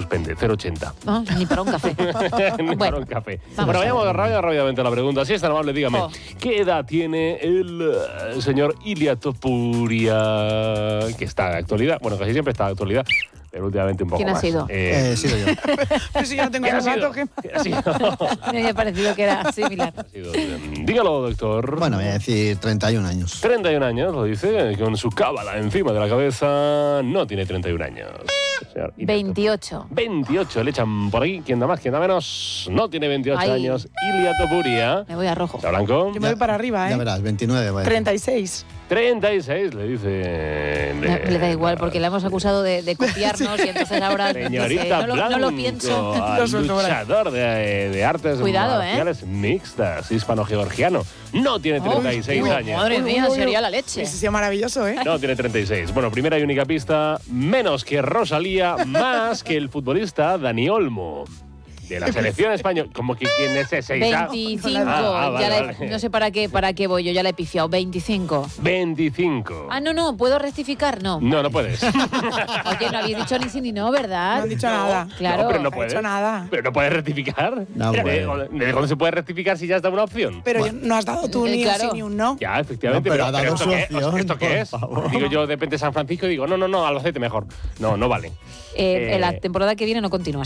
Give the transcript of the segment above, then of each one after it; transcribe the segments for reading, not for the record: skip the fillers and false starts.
suspende, 0,80. No, ni para un café. Ni para un café. Vamos Bueno, a vayamos ver. rápidamente a la pregunta. Si es tan amable, dígame, ¿qué edad tiene el señor Ilia Topuria? Que está de actualidad. Bueno, casi siempre está de actualidad, pero últimamente un poco ¿Quién ha más. sido? Sido yo. Pero si yo no tengo ¿Quién ha esos datos, sido? ¿qué? ¿Quién ha sido? Me había parecido que era similar. Ha sido, dígalo, doctor. Bueno, voy a decir 31 años. 31 años, lo dice, con su cábala encima de la cabeza. No tiene 31 años. Señor Ilia 28. 28 le echan por aquí. ¿Quién da más? ¿Quién da menos? No tiene 28 Ay. años. Ilia Topuria. Me voy a rojo. ¿Está blanco? Yo me voy para arriba, Ya ¿eh? verás, 29. Voy a decir. 36. 36, le dice. Le da igual, porque le hemos acusado de copiarnos y entonces ahora Señorita dice, no lo pienso. Blanco, Lo suelto por ahí. luchador de artes Cuidado, marciales mixtas, hispano-georgiano. No tiene 36 Uy, años. madre mía, Uy, uy, sería uy. la leche. Ese sería maravilloso, ¿eh? No tiene 36. Bueno, primera y única pista, menos que Rosalía, más que el futbolista Dani Olmo. De la selección española. Como que quién es ese. 25. Vale, Ya vale. no sé para qué voy yo, ya la he pifiado. 25. 25. Ah, no, ¿puedo rectificar? No. No puedes. Oye, no habéis dicho ni sí ni no, ¿verdad? No han dicho nada. Claro. No, pero no No he puedes. hecho nada. Pero no puedes rectificar. No, ¿De bueno. dónde se puede rectificar si ya está una opción? Pero no has dado tú ni un Claro. sí ni un no. Ya, efectivamente. No, pero ha dado ¿esto su qué, opción, ¿esto qué por es? favor. Digo yo, de repente San Francisco y digo, no, Albacete mejor. No vale. La temporada que viene no continúas.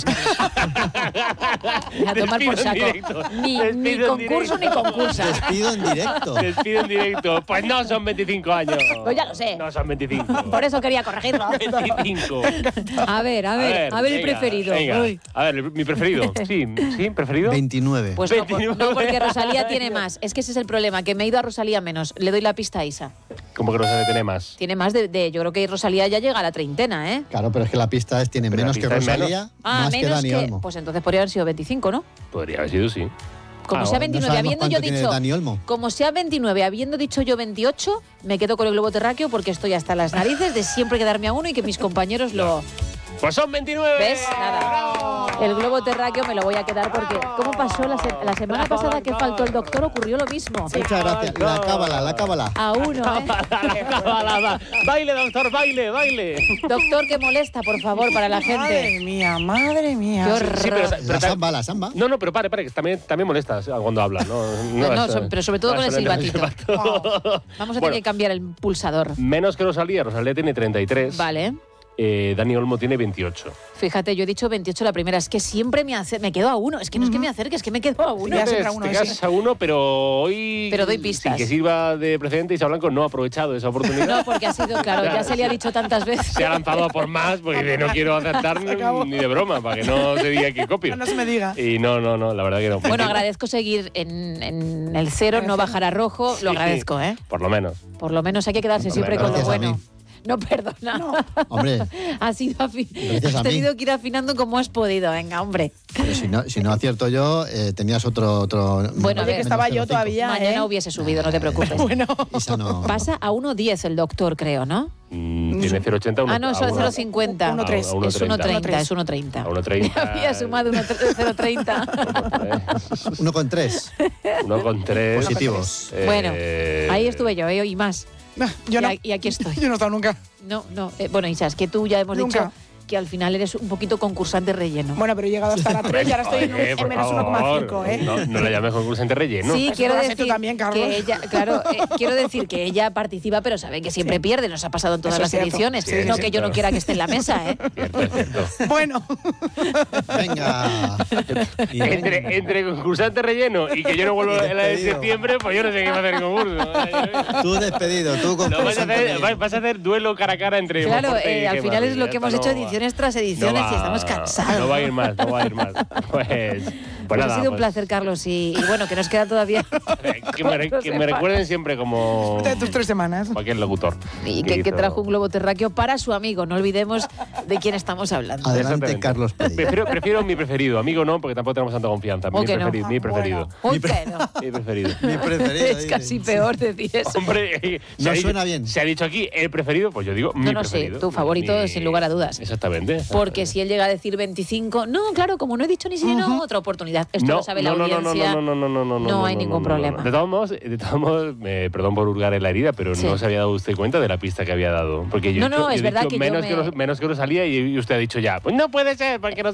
A tomar por Despido en saco. directo. Ni Despido en concurso ni directo. concursa. Despido en directo. Despido en directo. Pues no son 25 años. Pues ya lo sé. No son 25. Por eso quería corregirlo. 25. A ver el venga, preferido. venga. Uy. A ver, mi preferido. Sí, preferido. 29. Pues no, 29. porque Rosalía tiene más. Es que ese es el problema, que me he ido a Rosalía menos. Le doy la pista a Isa. Como que no se detiene más. Tiene más de yo creo que Rosalía ya llega a la treintena, ¿eh? Claro, pero es que la pista es tiene Pero menos la que pista es Rosalía, Ah, más que menos Dani que... Olmo. Pues entonces podría haber sido 25, ¿no? Podría haber sido, sí. Como Ah, sea no 29, sabemos habiendo yo cuánto tiene dicho... Dani Olmo. Como sea 29, habiendo dicho yo 28, me quedo con el globo terráqueo porque estoy hasta las narices de siempre quedarme a uno y que mis compañeros lo... Pues son 29. ¿Ves? Nada. El globo terráqueo me lo voy a quedar porque... ¿Cómo pasó la semana pasada que faltó el doctor? Ocurrió lo mismo. Muchas gracias. La cábala. A uno, ¿eh? Baile, doctor, baile. Doctor, que molesta, por favor, para la Madre gente. mía, madre mía. Qué horror. Sí, pero La samba. No, pero pare, que también molestas cuando hablas, ¿no? Pero sobre todo con el silbatito. Vamos a tener Bueno, que cambiar el pulsador. menos que Rosalía tiene 33. Vale. Dani Olmo tiene 28. Fíjate, yo he dicho 28 la primera. Es que siempre me quedo a uno. Es que no es que me acerque, es que me quedo a uno. Ya se Te entra uno, quedas sí. a uno, pero hoy... Pero doy pistas. Sin que sirva de precedente, Isa Blanco no ha aprovechado esa oportunidad. No, porque ha sido, claro, ya se le ha dicho tantas veces. Se ha lanzado a por más, porque no quiero acertar ni de broma, para que no se diga que copio. No se me diga. Y no, la verdad que no. Bueno, agradezco seguir en el cero, no bajar a rojo. Lo Sí, agradezco, ¿eh? Por lo menos. Por lo menos hay que quedarse siempre con lo Gracias a bueno. mí. No, perdona. Hombre, Has Gracias a mí. tenido que ir afinando como has podido. Venga, hombre. pero si no acierto yo, tenías otro. Bueno, a ver, Oye, que estaba yo menos 0,5. todavía, Mañana hubiese subido, no te preocupes. Bueno. Isa no. Pasa a 1,10 el doctor, creo, ¿no? Tiene 0,80. Ah, no, eso es 0,50. 1,3. Es 1,30, es 1,30. A 1,30. Había sumado 0,30. 1,3. 1,3. Positivos. Bueno, ahí estuve yo, y más. Yo no. Y aquí estoy. Yo no he estado nunca. No. Bueno, Isa, es que tú ya hemos Nunca. dicho que al final eres un poquito concursante relleno. Bueno, pero he llegado hasta la 3 y ahora estoy en por menos favor. 1,5, ¿eh? No le llames concursante relleno. Sí, Eso quiero lo has hecho decir también, Carlos. que ella, claro, quiero decir que ella participa, pero sabe que siempre pierde. Nos ha pasado en todas Eso las es cierto. ediciones. Sí, No sí, que yo no claro. quiera que esté en la mesa, ¿eh? Cierto, es cierto. Bueno. Venga. Y venga. Entre concursante relleno y que yo no vuelvo a la de Despedido. septiembre, pues yo no sé qué va a hacer el concurso. Tú despedido, tú con No, vas a hacer duelo cara a cara entre Claro, Monforte y al Gemma. final es lo Ya que está, hemos hecho no va. ediciones tras ediciones y estamos cansados. No va a ir más. Pues Ha nada, sido un pues, placer, Carlos, y bueno, que nos queda todavía. que me recuerden siempre como De tus 3 semanas. cualquier locutor. Y que hizo- trajo un globo terráqueo para su amigo. No olvidemos de quién estamos hablando. Adelante, Exactamente. Carlos Padilla. Prefiero mi preferido. Amigo no, porque tampoco tenemos tanta confianza. ¿O que no? Mi preferido. Uy, que no. Mi preferido. Mi preferido. Es dice. casi peor decir eso. Hombre, No suena bien. Se ha dicho aquí el preferido, pues yo digo mi No, sí, preferido. tu favorito, sin lugar a dudas. Exactamente. Porque si él llega a decir 25, no, claro, como no he dicho ni si no, otra oportunidad. Esto lo sabe la audiencia. No hay ningún problema. De todos modos, perdón por hurgar en la herida, pero Sí. no se había dado usted cuenta de la pista que había dado. Porque yo No, he es dicho verdad que yo menos que Rosalía y usted ha dicho ya, pues no puede ser, porque